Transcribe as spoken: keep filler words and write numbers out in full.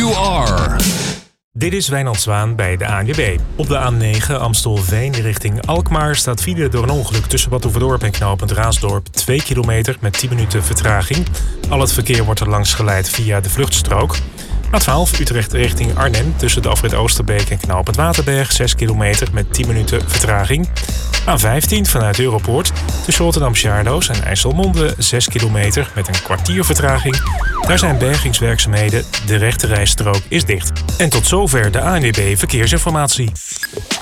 you are. Dit is Wijnand Zwaan bij de A N W B. Op de A negen Amstelveen richting Alkmaar staat file door een ongeluk tussen Badhoevedorp en knooppunt Raasdorp twee kilometer met tien minuten vertraging. Al het verkeer wordt er langs geleid via de vluchtstrook. A twaalf Utrecht richting Arnhem tussen de afrit Oosterbeek en knooppunt Waterberg zes kilometer met tien minuten vertraging. A vijftien vanuit Europoort tussen Rotterdam-Charloes en IJsselmonde zes kilometer met een kwartier vertraging. Daar zijn bergingswerkzaamheden, de rechte rijstrook is dicht. En tot zover de A N W B Verkeersinformatie.